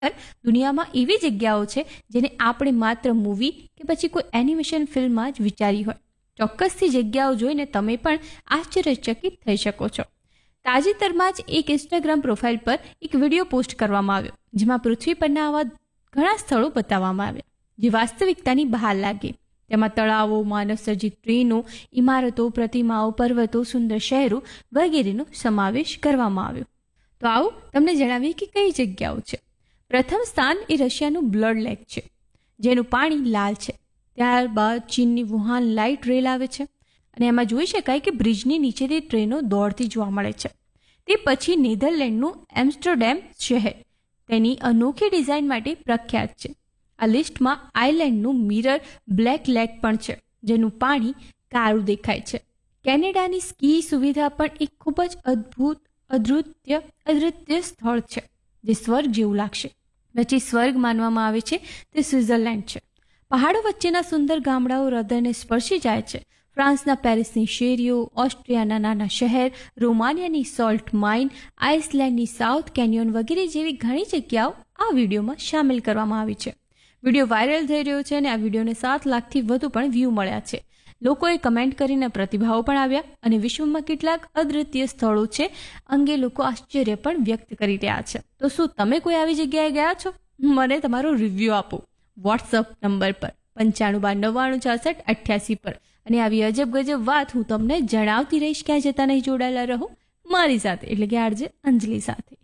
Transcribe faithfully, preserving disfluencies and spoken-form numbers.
દુનિયામાં એવી જગ્યાઓ છે જેને આપણે માત્ર મૂવી કે પછી કોઈ એનિમેશન ફિલ્મમાં જ વિચારી હોય. ચોક્કસથી જગ્યાઓ જોઈને તમે પણ આશ્ચર્યચકિત થઈ શકો છો. તાજેતરમાં જ એક ઇન્સ્ટાગ્રામ પ્રોફાઇલ પર એક વિડીયો પોસ્ટ કરવામાં આવ્યો જેમાં પૃથ્વી પરના આવા ઘણા સ્થળો બતાવવામાં આવ્યા જે વાસ્તવિકતાની બહાર લાગે. તેમાં તળાવો, માનવસર્જિત ટ્રેનો, ઇમારતો, પ્રતિમાઓ, પર્વતો, સુંદર શહેરો વગેરેનો સમાવેશ કરવામાં આવ્યો. તો આવું તમને જણાવીએ કે કઈ જગ્યાઓ છે. પ્રથમ સ્થાન એ રશિયાનું બ્લડ લેક છે જેનું પાણી લાલ છે. ત્યારબાદ ચીનની વુહાન લાઇટ રેલ આવે છે અને એમાં જોઈ શકાય કે બ્રિજની નીચેથી ટ્રેનો દોડતી જોવા મળે છે. તે પછી નેધરલેન્ડનું એમ્સ્ટરડેમ શહેર તેની અનોખી ડિઝાઇન માટે પ્રખ્યાત છે. આ લિસ્ટમાં આયર્લેન્ડનું મિરર બ્લેક લેક પણ છે જેનું પાણી કાળું દેખાય છે. કેનેડાની સ્કી સુવિધા પણ એક ખૂબ જ અદ્ભુત અદૃત્ય અદૃત્ય સ્થળ છે જે સ્વર્ગ જેવું લાગશે. પછી સ્વર્ગ માનવામાં આવે છે તે સ્વિટ્ઝરલેન્ડ છે. પહાડો વચ્ચેના સુંદર ગામડાઓ હૃદયને સ્પર્શી જાય છે. ફ્રાન્સના પેરિસની શેરીઓ, ઓસ્ટ્રિયાના નાના શહેર, રોમાનિયાની સોલ્ટ માઇન, આઇસલેન્ડની સાઉથ કેન્યોન વગેરે જેવી ઘણી જગ્યાઓ આ વિડીયોમાં સામેલ કરવામાં આવી છે. વિડીયો વાયરલ થઈ રહ્યો છે અને આ વિડીયોને સાત લાખથી વધુ પણ વ્યૂ મળ્યા છે. લોકોએ કમેન્ટ કરીને પ્રતિભાવો પણ આવ્યા અને વિશ્વમાં કેટલાક અદ્વિતીય સ્થળો છે અંગે લોકો આશ્ચર્ય પણ વ્યક્ત કરી રહ્યા છે. તો શું તમે કોઈ આવી જગ્યાએ ગયા છો? મને તમારો રિવ્યૂ આપો વોટ્સઅપ નંબર પર પંચાણું બાર નવ્વાણું છાસઠ અઠ્યાસી પર. અને આવી અજબ ગજબ વાત હું તમને જણાવતી રહીશ. ક્યાં જતા નહીં, જોડાયેલા રહો મારી સાથે એટલે કે આરજે અંજલિ સાથે.